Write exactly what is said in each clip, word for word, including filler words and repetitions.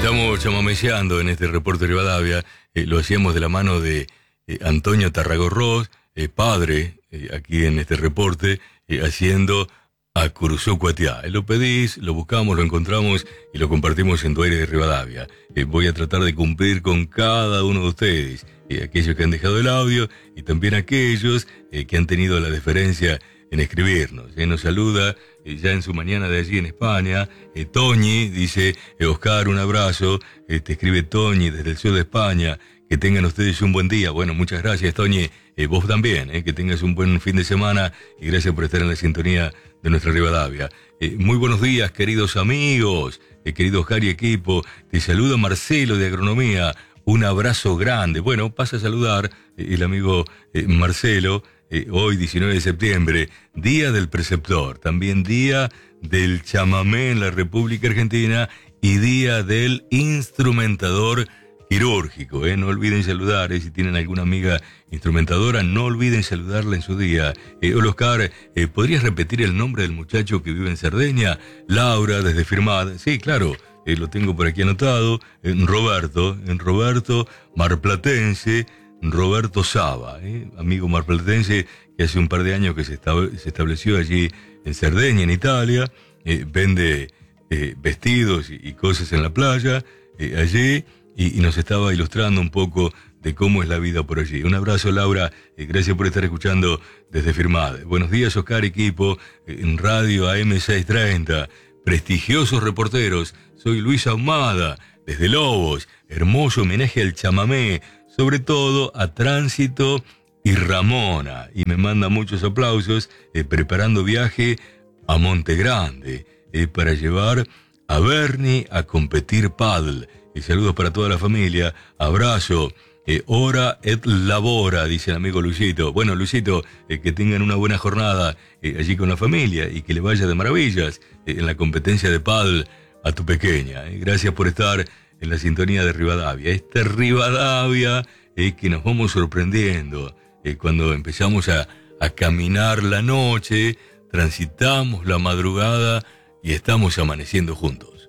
Estamos chamameceando en este reporte Rivadavia, eh, lo hacíamos de la mano de eh, Antonio Tarragorros, eh, padre, eh, aquí en este reporte, eh, haciendo a Curuzú Cuatiá. Eh, lo pedís, lo buscamos, lo encontramos y lo compartimos en tu aire de Rivadavia. Eh, voy a tratar de cumplir con cada uno de ustedes, eh, aquellos que han dejado el audio y también aquellos eh, que han tenido la deferencia en escribirnos. Eh, nos saluda eh, ya en su mañana de allí en España, eh, Toñi, dice, eh, Oscar, un abrazo, eh, te escribe Toñi desde el sur de España, que tengan ustedes un buen día. Bueno, muchas gracias, Toñi, eh, vos también, eh, que tengas un buen fin de semana y gracias por estar en la sintonía de nuestra Rivadavia. Eh, muy buenos días, queridos amigos, eh, querido Oscar y equipo, te saluda Marcelo de Agronomía, un abrazo grande. Bueno, pasa a saludar eh, el amigo eh, Marcelo. Eh, hoy, diecinueve de septiembre, Día del Preceptor, también Día del Chamamé en la República Argentina y Día del Instrumentador Quirúrgico. Eh. No olviden saludar, eh, si tienen alguna amiga instrumentadora, no olviden saludarla en su día. Eh, hola Oscar, eh, ¿podrías repetir el nombre del muchacho que vive en Cerdeña? Laura, desde Firmada. Sí, claro, eh, lo tengo por aquí anotado. En Roberto, en Roberto Marplatense, Roberto Saba, ¿eh? amigo marplatense que hace un par de años que se, estable, se estableció allí en Cerdeña, en Italia, eh, vende eh, vestidos y, y cosas en la playa, eh, allí, y, y nos estaba ilustrando un poco de cómo es la vida por allí. Un abrazo, Laura, eh, gracias por estar escuchando desde Firmada. Buenos días, Oscar, equipo, eh, en Radio A M seiscientos treinta, prestigiosos reporteros, soy Luis Ahumada, desde Lobos, hermoso homenaje al chamamé, sobre todo a Tránsito y Ramona, y me manda muchos aplausos, eh, preparando viaje a Monte Grande, eh, para llevar a Bernie a competir pádel. Y saludos para toda la familia, abrazo, eh, ora et labora, dice el amigo Luisito. Bueno, Luisito, eh, que tengan una buena jornada eh, allí con la familia y que le vaya de maravillas eh, en la competencia de pádel a tu pequeña. Eh. Gracias por estar en la sintonía de Rivadavia. Esta Rivadavia eh, que nos vamos sorprendiendo eh, cuando empezamos a, a caminar la noche, transitamos la madrugada y estamos amaneciendo juntos.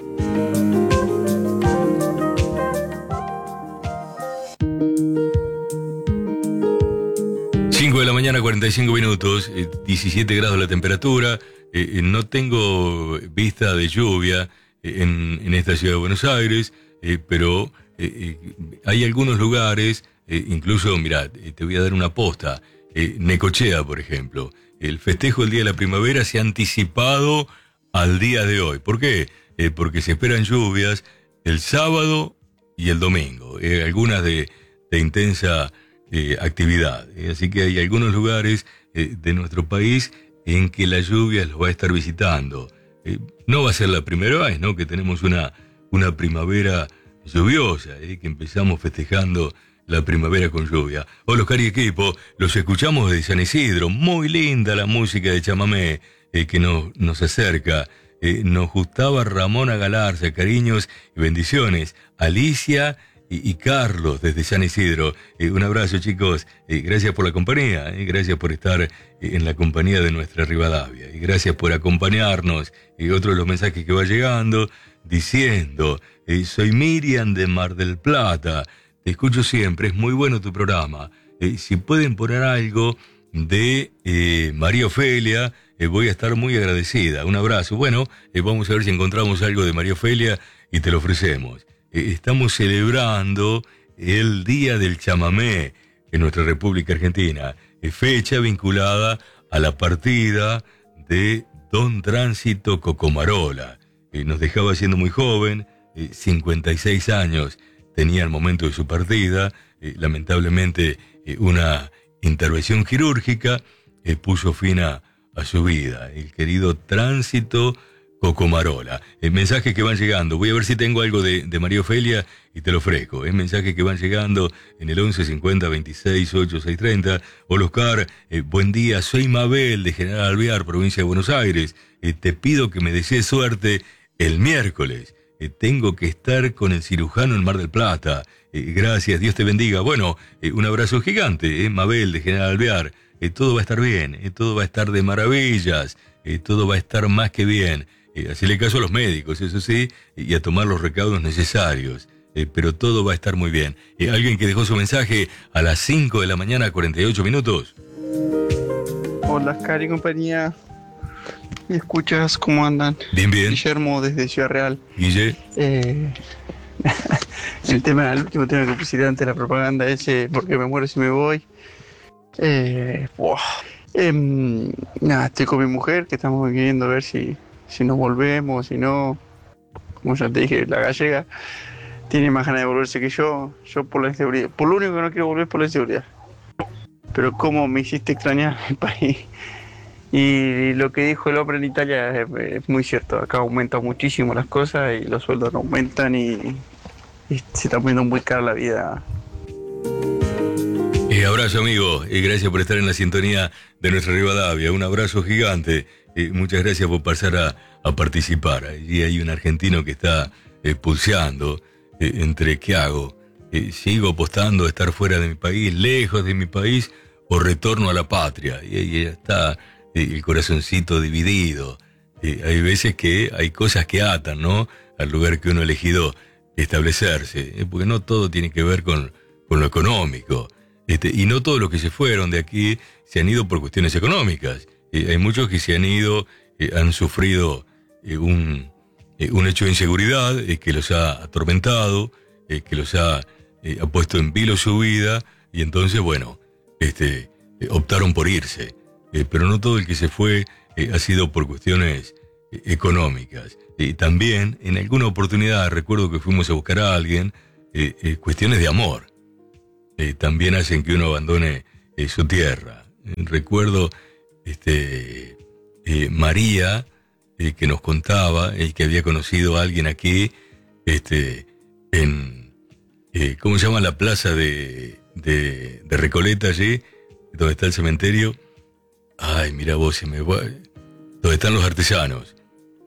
cinco de la mañana, cuarenta y cinco minutos, eh, diecisiete grados la temperatura, eh, no tengo vista de lluvia En, en esta ciudad de Buenos Aires, eh, pero eh, eh, hay algunos lugares, eh, incluso, mirá, eh, te voy a dar una posta, eh, Necochea, por ejemplo, el festejo del Día de la Primavera se ha anticipado al día de hoy. ¿Por qué? Eh, porque se esperan lluvias el sábado y el domingo, eh, algunas de, de intensa eh, actividad, eh, así que hay algunos lugares eh, de nuestro país en que la lluvia los va a estar visitando. Eh, no va a ser la primera vez, ¿no?, que tenemos una, una primavera lluviosa, ¿eh? que empezamos festejando la primavera con lluvia. Hola, Oscar y equipo, los escuchamos de San Isidro, muy linda la música de chamamé eh, que nos, nos acerca. Eh, nos gustaba Ramona Galarza, cariños y bendiciones. Alicia y, y Carlos desde San Isidro. Eh, un abrazo, chicos, eh, gracias por la compañía, eh, gracias por estar eh, en la compañía de nuestra Rivadavia, y gracias por acompañarnos. Y eh, otro de los mensajes que va llegando, diciendo, eh, soy Miriam de Mar del Plata, te escucho siempre, es muy bueno tu programa. Eh, si pueden poner algo de eh, María Ofelia, eh, voy a estar muy agradecida. Un abrazo. Bueno, eh, vamos a ver si encontramos algo de María Ofelia y te lo ofrecemos. Estamos celebrando el Día del Chamamé en nuestra República Argentina, fecha vinculada a la partida de Don Tránsito Cocomarola. Nos dejaba siendo muy joven, cincuenta y seis años tenía al momento de su partida, lamentablemente una intervención quirúrgica puso fin a, a su vida. El querido Tránsito Cocomarola. Eh, mensajes que van llegando. Voy a ver si tengo algo de, de María Ofelia y te lo ofrezco. Eh, mensajes que van llegando en el once cincuenta veintiséis ochenta y seis treinta. Hola, Oscar, eh, buen día. Soy Mabel de General Alvear, provincia de Buenos Aires. Eh, te pido que me desees suerte el miércoles. Eh, tengo que estar con el cirujano en Mar del Plata. Eh, gracias, Dios te bendiga. Bueno, eh, un abrazo gigante, eh, Mabel de General Alvear. Eh, todo va a estar bien, eh, todo va a estar de maravillas, eh, todo va a estar más que bien. eh, hacerle caso a los médicos, eso sí, y a tomar los recaudos necesarios. Eh, pero todo va a estar muy bien. Eh, alguien que dejó su mensaje a las cinco de la mañana, cuarenta y ocho minutos. Hola, Cari, compañía. ¿Me escuchas? ¿Cómo andan? Bien, bien. Guillermo, desde Ciudad Real. Guille. Eh, el tema, el último tema que pusiste antes de la propaganda, ese, porque me muero si me voy. Eh, wow. eh, nada, estoy con mi mujer, que estamos queriendo ver si, si nos volvemos, si no. Como ya te dije, la gallega tiene más ganas de volverse que yo. Yo por la inseguridad. Por lo único que no quiero volver es por la inseguridad. Pero cómo me hiciste extrañar mi país. Y lo que dijo el hombre en Italia es, es muy cierto. Acá aumentan muchísimo las cosas y los sueldos no aumentan y, y se está poniendo muy cara la vida. Eh, abrazo, amigo, y gracias por estar en la sintonía de nuestra Rivadavia. Un abrazo gigante. Eh, muchas gracias por pasar a, a participar. Allí hay un argentino que está eh, pulseando eh, entre qué hago. Eh, ¿Sigo apostando a estar fuera de mi país, lejos de mi país, o retorno a la patria? Y ahí está eh, el corazoncito dividido. Eh, hay veces que hay cosas que atan, ¿no?, al lugar que uno ha elegido establecerse. Eh, porque no todo tiene que ver con, con lo económico. Este, y no todos los que se fueron de aquí se han ido por cuestiones económicas. Eh, hay muchos que se han ido, eh, han sufrido eh, un, eh, un hecho de inseguridad eh, que los ha atormentado, eh, que los ha, eh, ha puesto en vilo su vida, y entonces, bueno, este, eh, optaron por irse. Eh, pero no todo el que se fue eh, ha sido por cuestiones eh, económicas. Eh, también, en alguna oportunidad, recuerdo que fuimos a buscar a alguien, eh, eh, cuestiones de amor. Eh, también hacen que uno abandone eh, su tierra. Eh, recuerdo este, eh, María, eh, que nos contaba eh, que había conocido a alguien aquí, este, en, eh, ¿cómo se llama la plaza de, de, de Recoleta allí, donde está el cementerio? Ay, mira vos, se me va, donde están los artesanos.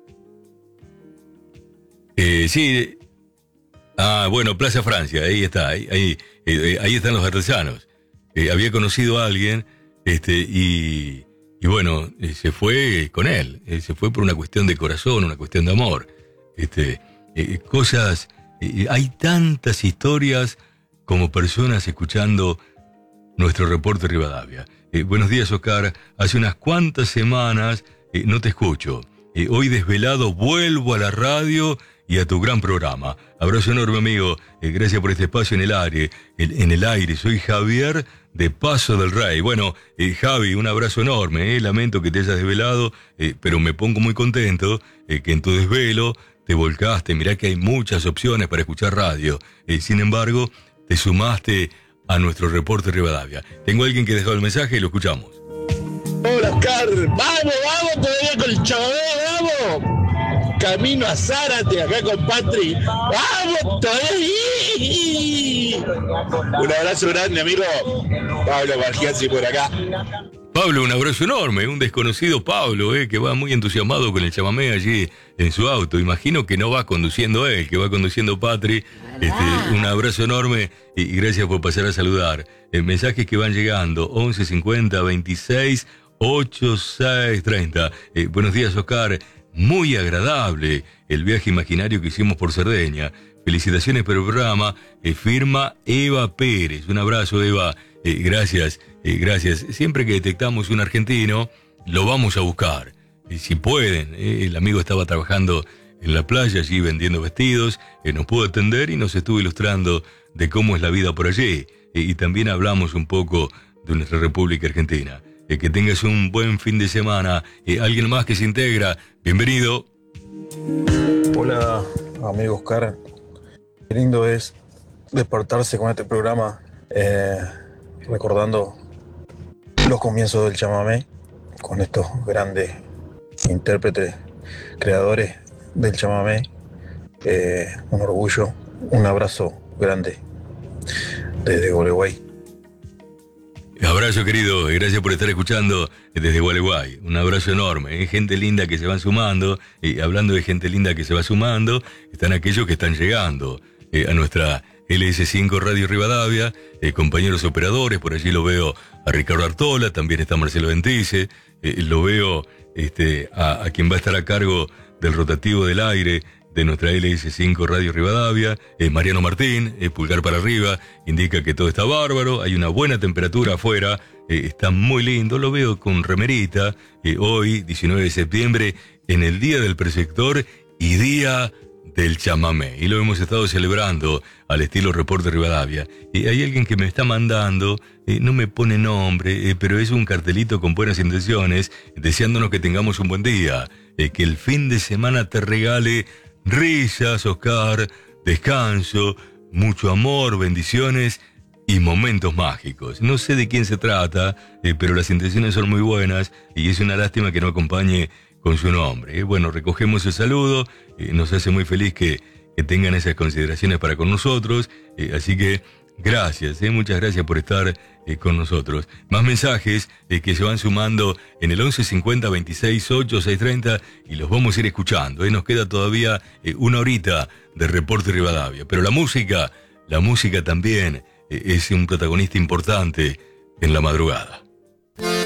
Eh, sí, ah, bueno, Plaza Francia, ahí está, ahí, ahí, eh, ahí están los artesanos. Eh, había conocido a alguien, este, y, y bueno, eh, se fue con él, eh, se fue por una cuestión de corazón, una cuestión de amor. Este, eh, cosas, eh, hay tantas historias como personas escuchando nuestro reporte Rivadavia. Eh, buenos días, Oscar, hace unas cuantas semanas eh, no te escucho. Eh, hoy desvelado vuelvo a la radio y a tu gran programa. Abrazo enorme, amigo. Eh, gracias por este espacio en el aire. El, en el aire. Soy Javier de Paso del Rey. Bueno, eh, Javi, un abrazo enorme. Eh. Lamento que te hayas desvelado, eh, pero me pongo muy contento eh, que en tu desvelo te volcaste. Mirá que hay muchas opciones para escuchar radio. Eh, sin embargo, te sumaste a nuestro reporte Rivadavia. Tengo a alguien que dejó el mensaje y lo escuchamos. Hola, Oscar. Vamos, vamos todavía con el chamamé, vamos. Camino a Zárate, acá con Patri. ¡Vamos todavía! Un abrazo grande, amigo. Pablo Bargiazzi por acá. Pablo, un abrazo enorme. Un desconocido Pablo, eh, que va muy entusiasmado con el chamamé allí en su auto. Imagino que no va conduciendo él, que va conduciendo Patri. Este, un abrazo enorme y, y gracias por pasar a saludar. Eh, mensajes que van llegando. once cincuenta veintiséis ochenta y seis treinta. Eh, buenos días, Oscar. Muy agradable el viaje imaginario que hicimos por Cerdeña. Felicitaciones por el programa. Eh, firma Eva Pérez. Un abrazo, Eva. Eh, gracias, eh, gracias. Siempre que detectamos un argentino, lo vamos a buscar. Eh, si pueden. Eh, el amigo estaba trabajando en la playa, allí vendiendo vestidos. Eh, nos pudo atender y nos estuvo ilustrando de cómo es la vida por allí. Eh, y también hablamos un poco de nuestra República Argentina. Eh, que tengas un buen fin de semana. Eh, alguien más que se integra, bienvenido. Hola, amigo Oscar. Qué lindo es despertarse con este programa, eh, recordando los comienzos del chamamé, con estos grandes intérpretes, creadores del chamamé. Eh, un orgullo, un abrazo grande desde Gualeguay. Abrazo, querido, gracias por estar escuchando desde Gualeguay. Un abrazo enorme, ¿eh? Gente linda que se van sumando. Y hablando de gente linda que se va sumando, están aquellos que están llegando eh, a nuestra L S cinco Radio Rivadavia, eh, compañeros operadores. Por allí lo veo a Ricardo Artola, también está Marcelo Ventice, eh, lo veo este, a, a quien va a estar a cargo del rotativo del aire de nuestra L S cinco Radio Rivadavia. Eh, Mariano Martín, eh, pulgar para arriba, indica que todo está bárbaro, hay una buena temperatura afuera, eh, está muy lindo, lo veo con remerita, eh, hoy, diecinueve de septiembre, en el Día del Preceptor y Día del Chamamé, y lo hemos estado celebrando al estilo Reporte Rivadavia. Y hay alguien que me está mandando, eh, no me pone nombre, eh, pero es un cartelito con buenas intenciones, deseándonos que tengamos un buen día, eh, que el fin de semana te regale risas, Oscar, descanso, mucho amor, bendiciones y momentos mágicos. No sé de quién se trata, eh, pero las intenciones son muy buenas y es una lástima que no acompañe con su nombre. Eh, bueno, recogemos el saludo, eh, nos hace muy feliz que, que tengan esas consideraciones para con nosotros, eh, así que gracias, eh, muchas gracias por estar eh, con nosotros. Más mensajes eh, que se van sumando en el once cincuenta veintiséis ocho seis treinta y los vamos a ir escuchando. Eh. Nos queda todavía eh, una horita de Reporte Rivadavia, pero la música, la música también eh, es un protagonista importante en la madrugada.